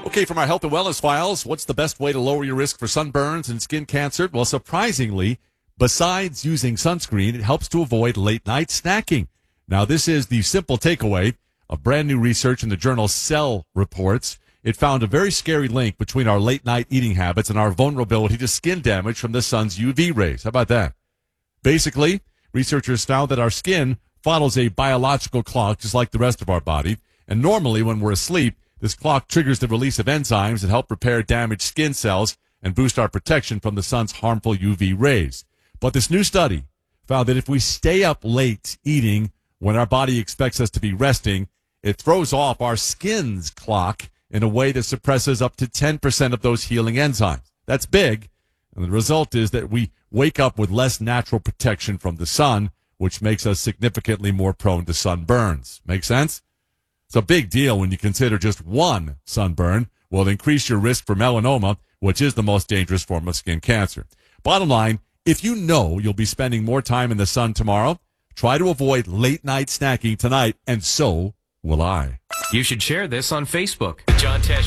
Okay, from our health and wellness files, what's the best way to lower your risk for sunburns and skin cancer? Well, surprisingly, besides using sunscreen, it helps to avoid late-night snacking. Now, this is the simple takeaway of brand new research in the journal Cell reports. It found a very scary link between our late-night eating habits and our vulnerability to skin damage from the sun's UV rays. How about that? Basically, researchers found that our skin follows a biological clock just like the rest of our body, and normally when we're asleep, this clock triggers the release of enzymes that help repair damaged skin cells and boost our protection from the sun's harmful UV rays. But this new study found that if we stay up late eating when our body expects us to be resting, it throws off our skin's clock in a way that suppresses up to 10% of those healing enzymes. That's big, and the result is that we wake up with less natural protection from the sun, which makes us significantly more prone to sunburns. Make sense? It's a big deal when you consider just one sunburn will increase your risk for melanoma, which is the most dangerous form of skin cancer. Bottom line, if you know you'll be spending more time in the sun tomorrow, try to avoid late-night snacking tonight, and so will I. You should share this on Facebook. The John Tesh